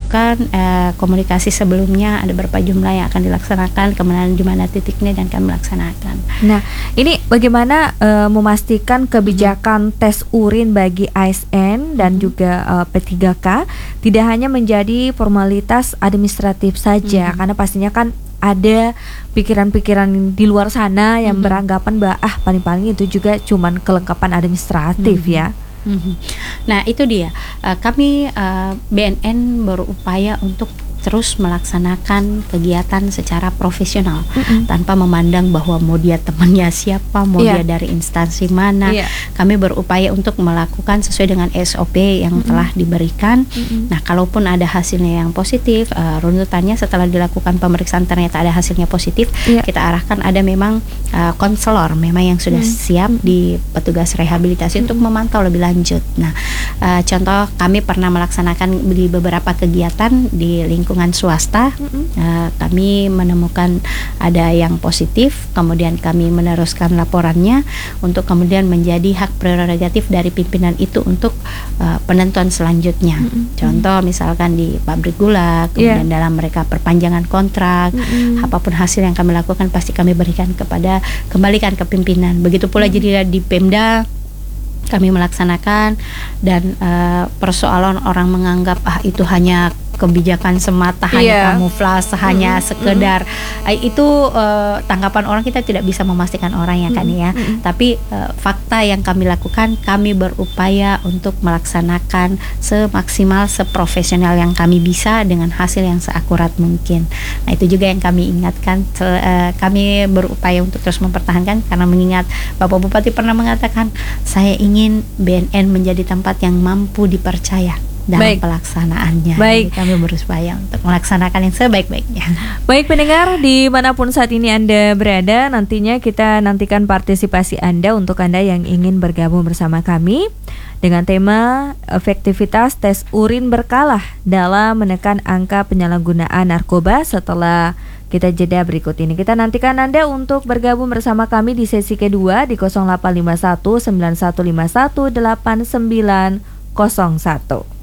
lakukan komunikasi sebelumnya, ada berapa jumlah yang akan dilaksanakan, kemudian di mana titiknya, dan kami laksanakan. Nah, ini bagaimana memastikan kebijakan tes urin bagi ASN dan juga P3K tidak hanya menjadi formalitas administratif saja, karena pastinya kan ada pikiran-pikiran di luar sana yang beranggapan bahwa paling-paling itu juga cuman kelengkapan administratif ya. Nah itu dia, kami BNN berupaya untuk terus melaksanakan kegiatan secara profesional tanpa memandang bahwa mau dia temannya siapa, mau dia dari instansi mana. Kami berupaya untuk melakukan sesuai dengan SOP yang telah diberikan. Nah, kalaupun ada hasilnya yang positif, runtutannya setelah dilakukan pemeriksaan ternyata ada hasilnya positif, kita arahkan ada memang konselor memang yang sudah siap di petugas rehabilitasi untuk memantau lebih lanjut. Nah, contoh kami pernah melaksanakan di beberapa kegiatan di lingkungan swasta, kami menemukan ada yang positif, kemudian kami meneruskan laporannya untuk kemudian menjadi hak prerogatif dari pimpinan itu untuk penentuan selanjutnya. Contoh misalkan di pabrik gula, kemudian dalam mereka perpanjangan kontrak, apapun hasil yang kami lakukan pasti kami kembalikan ke pimpinan. Begitu pula jadi di Pemda kami melaksanakan, dan persoalan orang menganggap itu hanya kebijakan semata, hanya kamuflase, hanya sekedar itu tanggapan orang, kita tidak bisa memastikan orang ya kan ya. Tapi fakta yang kami lakukan, kami berupaya untuk melaksanakan semaksimal, seprofesional yang kami bisa dengan hasil yang seakurat mungkin. Nah itu juga yang kami ingatkan, kami berupaya untuk terus mempertahankan, karena mengingat Bapak Bupati pernah mengatakan, saya ingin BNN menjadi tempat yang mampu dipercaya dalam pelaksanaannya. Jadi kami berupaya untuk melaksanakan yang sebaik-baiknya. Baik pendengar, dimanapun saat ini Anda berada, nantinya kita nantikan partisipasi Anda untuk Anda yang ingin bergabung bersama kami dengan tema efektivitas tes urin berkala dalam menekan angka penyalahgunaan narkoba. Setelah kita jeda berikut ini, kita nantikan Anda untuk bergabung bersama kami di sesi kedua di 0851 9151 8901.